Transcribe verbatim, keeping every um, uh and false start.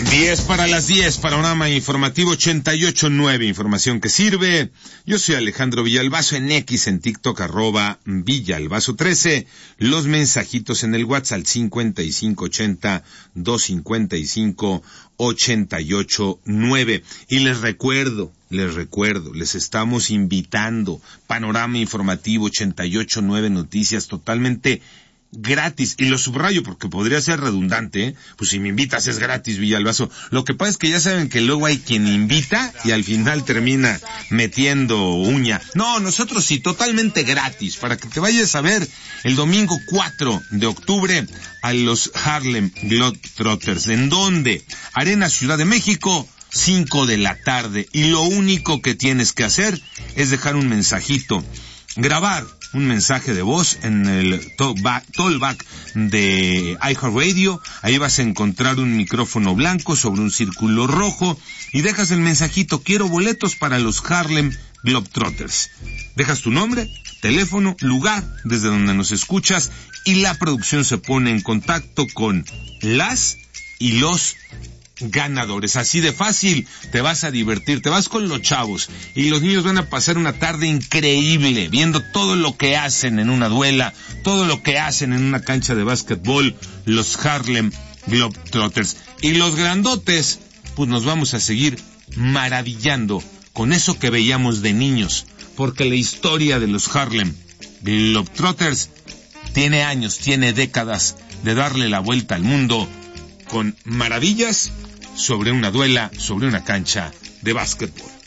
diez para las diez, panorama informativo ochenta y ocho nueve, información que sirve. Yo soy Alejandro Villalbazo, en X, en TikTok, arroba Villalbazo trece. Los mensajitos en el WhatsApp al cincuenta y cinco ochenta, doscientos cincuenta y cinco, ochenta y ocho nueve. Y les recuerdo, les recuerdo, les estamos invitando, panorama informativo ochenta y ocho nueve noticias totalmente gratis, y lo subrayo porque podría ser redundante, ¿eh? Pues si me invitas es gratis, Villalbazo. Lo que pasa es que ya saben que luego hay quien invita y al final termina metiendo uña. No, nosotros sí, totalmente gratis, para que te vayas a ver el domingo cuatro de octubre a los Harlem Globetrotters. ¿En dónde? Arena Ciudad de México, cinco de la tarde, y lo único que tienes que hacer es dejar un mensajito, grabar un mensaje de voz en el talkback, talkback de iHeartRadio. Ahí vas a encontrar un micrófono blanco sobre un círculo rojo y dejas el mensajito: quiero boletos para los Harlem Globetrotters. Dejas tu nombre, teléfono, lugar desde donde nos escuchas, y la producción se pone en contacto con las y los ganadores. Así de fácil, te vas a divertir, te vas con los chavos y los niños van a pasar una tarde increíble viendo todo lo que hacen en una duela, todo lo que hacen en una cancha de básquetbol los Harlem Globetrotters. Y los grandotes, pues nos vamos a seguir maravillando con eso que veíamos de niños, porque la historia de los Harlem Globetrotters tiene años, tiene décadas de darle la vuelta al mundo con maravillas sobre una duela, sobre una cancha de básquetbol.